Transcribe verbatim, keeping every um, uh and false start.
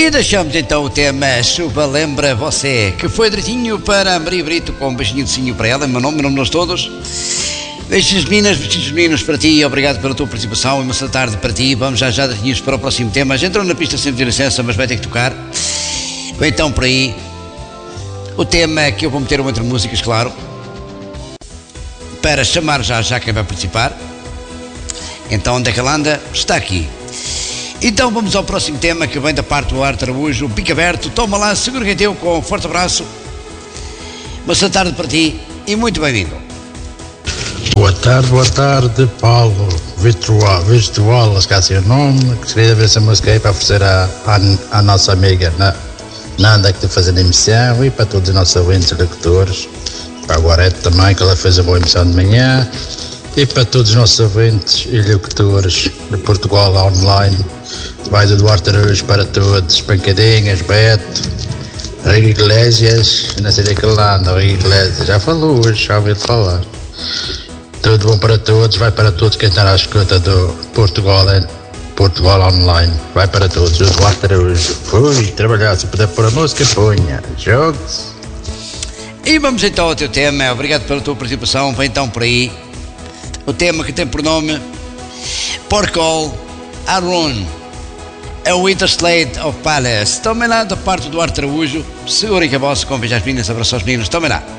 E deixamos então o tema Chuva Lembra Você, que foi direitinho para a Maria Brito, com um beijinho de cinho para ela, meu nome, meu nome nós todos. Beijos meninas, beijos meninos para ti, obrigado pela tua participação e uma boa tarde para ti. Vamos já já direitinhos para o próximo tema. A gente entrou na pista sem pedir licença, mas vai ter que tocar. Bem, então por aí, o tema que eu vou meter uma entre músicas, claro, para chamar já já quem vai participar. Então onde é que ela anda? Está aqui. Então vamos ao próximo tema, que vem da parte do Arte Araújo, Pico Aberto. Toma lá, segura quem teu, com um forte abraço. Uma boa tarde para ti e muito bem-vindo. Boa tarde, boa tarde, Paulo Virtual, Virtual, esqueci o nome. Queria ver essa música aí para oferecer à, à, à nossa amiga Nanda, que está fazendo a emissão, e para todos os nossos ouvintes e locutores, para a Guarete também, que ela fez a boa emissão de manhã, e para todos os nossos ouvintes e locutores de Portugal Online. Vai do Duarte Araújo para todos, Pancadinhas, Beto, Rio Iglesias, não sei daquele lado, Rio Iglesias, já falou hoje, já ouviu falar. Tudo bom para todos, vai para todos quem está à escuta do Portugal, Portugal Online, vai para todos, o Duarte Araújo. Fui trabalhar, se puder pôr a música, punha, jogos. E vamos então ao teu tema, obrigado pela tua participação, vem então por aí. O tema que tem por nome Porcol Arun, é o Interslate of Palace. Tomem lá da parte do Arte Araújo, segurem que a vossa, com as meninas, abraços aos meninos, tomem lá.